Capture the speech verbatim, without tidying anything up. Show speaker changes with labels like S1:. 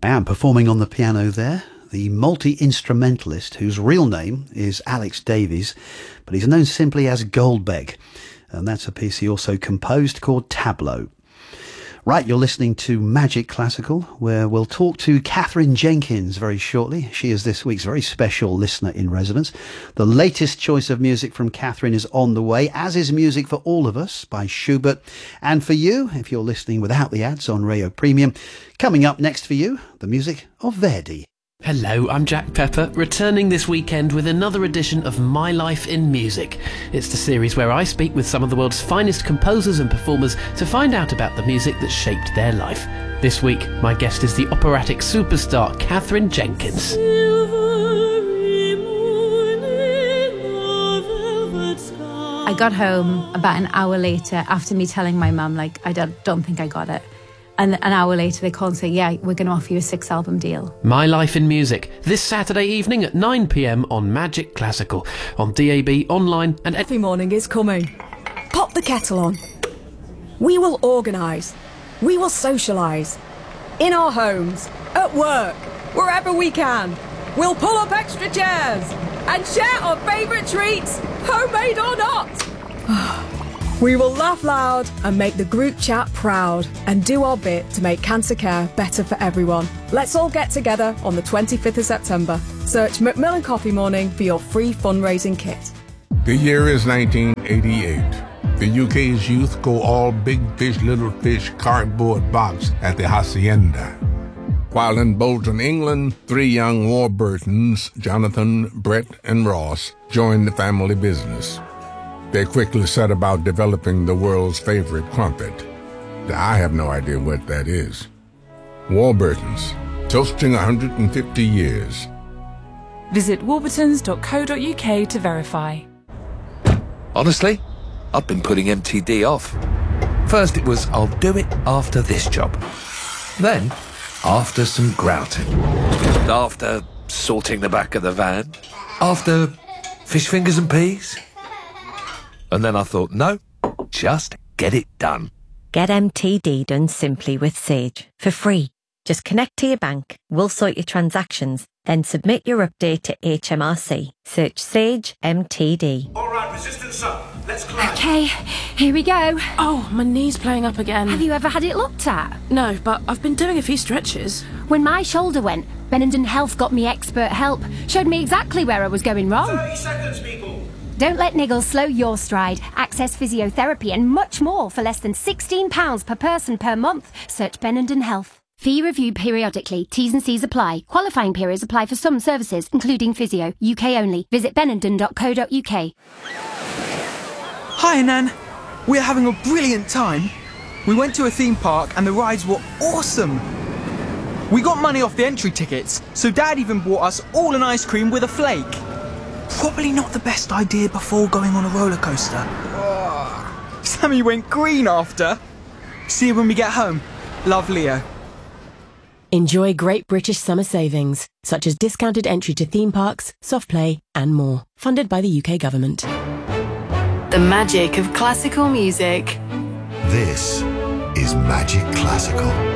S1: And performing on the piano there, the multi-instrumentalist whose real name is Alex Davies, but he's known simply as Goldbeck. And that's a piece he also composed called Tableau. Right, you're listening to Magic Classical, where we'll talk to Catherine Jenkins very shortly. She is this week's very special listener in residence. The latest choice of music from Catherine is on the way, as is Music for All of Us by Schubert. And for you, if you're listening without the ads on Radio Premium, coming up next for you, the music of Verdi.
S2: Hello, I'm Jack Pepper, returning this weekend with another edition of My Life in Music. It's the series where I speak with some of the world's finest composers and performers to find out about the music that shaped their life. This week, my guest is the operatic superstar Catherine Jenkins.
S3: I got home about an hour later after me telling my mum, like, I don't, don't think I got it. And an hour later they called and say, yeah, we're going to offer you a six album deal.
S2: My Life in Music, this Saturday evening at nine p m on Magic Classical, on D A B, online and...
S4: Every morning is coming. Pop the kettle on. We will organise. We will socialise. In our homes, at work, wherever we can. We'll pull up extra chairs and share our favourite treats, homemade or not. We will laugh loud and make the group chat proud and do our bit to make cancer care better for everyone. Let's all get together on the twenty-fifth of September. Search Macmillan Coffee Morning for your free fundraising kit.
S5: The year is nineteen eighty-eight. The U K's youth go all big fish, little fish, cardboard box at the Hacienda. While in Bolton, England, three young Warburtons, Jonathan, Brett, and Ross, joined the family business. They quickly set about developing the world's favorite crumpet. I have no idea what that is. Warburtons, toasting one hundred fifty years.
S6: Visit warburtons dot co dot U K to verify.
S7: Honestly, I've been putting M T D off. First it was, I'll do it after this job. Then, after some grouting. After sorting the back of the van. After fish fingers and peas. And then I thought, no, just get it done.
S8: Get M T D done simply with Sage, for free. Just connect to your bank, we'll sort your transactions, then submit your update to H M R C. Search Sage M T D.
S9: All right, resistance up. Let's climb.
S10: Okay, here we go.
S6: Oh, my knee's playing up again.
S10: Have you ever had it looked at?
S6: No, but I've been doing a few stretches.
S10: When my shoulder went, Benenden Health got me expert help. Showed me exactly where I was going wrong.
S9: thirty seconds, people.
S10: Don't let niggles slow your stride. Access physiotherapy and much more for less than sixteen pounds per person per month. Search Benenden Health. Fee reviewed periodically. T's and C's apply. Qualifying periods apply for some services, including physio. U K only. Visit benenden dot co dot U K.
S11: Hi, Nan. We're having a brilliant time. We went to a theme park and the rides were awesome. We got money off the entry tickets, so Dad even bought us all an ice cream with a flake. Probably not the best idea before going on a roller coaster. Oh, Sammy went green after. See you when we get home. Love, Leo.
S12: Enjoy great British summer savings, such as discounted entry to theme parks, soft play, and more. Funded by the U K government.
S13: The magic of classical music.
S14: This is Magic Classical.